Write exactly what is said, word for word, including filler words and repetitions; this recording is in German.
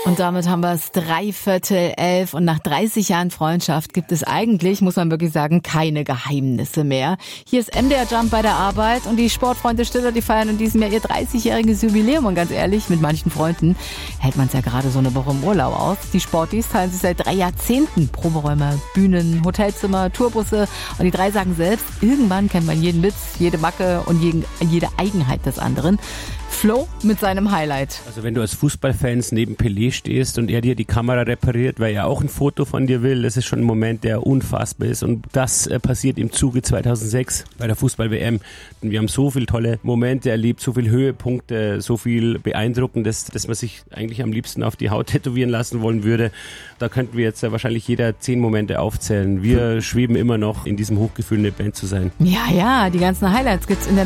Und damit haben wir es dreiviertel elf und nach dreißig Jahren Freundschaft gibt es eigentlich, muss man wirklich sagen, keine Geheimnisse mehr. Hier ist M D R Jump bei der Arbeit und die Sportfreunde Stiller, die feiern in diesem Jahr ihr dreißigjähriges Jubiläum und ganz ehrlich, mit manchen Freunden hält man es ja gerade so eine Woche im Urlaub aus. Die Sportis teilen sich seit drei Jahrzehnten Proberäume, Bühnen, Hotelzimmer, Tourbusse und die drei sagen selbst, irgendwann kennt man jeden Witz, jede Macke und jeden, jede Eigenheit des anderen. Flo mit seinem Highlight. Also wenn du als Fußballfans neben Pelé stehst und er dir die Kamera repariert, weil er auch ein Foto von dir will, das ist schon ein Moment, der unfassbar ist. Und das äh, passiert im Zuge zweitausendsechs bei der Fußball-W M. Und wir haben so viele tolle Momente erlebt, so viele Höhepunkte, so viel Beeindruckendes, dass man sich eigentlich am liebsten auf die Haut tätowieren lassen wollen würde. Da könnten wir jetzt ja wahrscheinlich jeder zehn Momente aufzählen. Wir schweben immer noch in diesem Hochgefühl, eine Band zu sein. Ja, ja, die ganzen Highlights gibt's in der